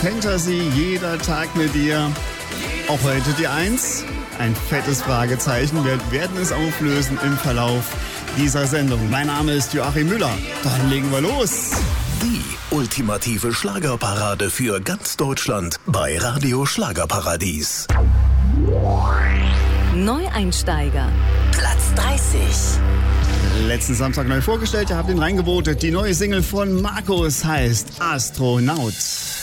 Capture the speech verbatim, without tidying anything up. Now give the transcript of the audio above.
Fantasy, jeder Tag mit dir. Auch heute die Eins. Ein fettes Fragezeichen. Wir werden es auflösen im Verlauf dieser Sendung. Mein Name ist Joachim Müller. Dann legen wir los. Die ultimative Schlagerparade für ganz Deutschland bei Radio Schlagerparadies. Neueinsteiger. Platz dreißig. Letzten Samstag neu vorgestellt, ihr habt ihn reingevotet. Die neue Single von Markus heißt Astronaut.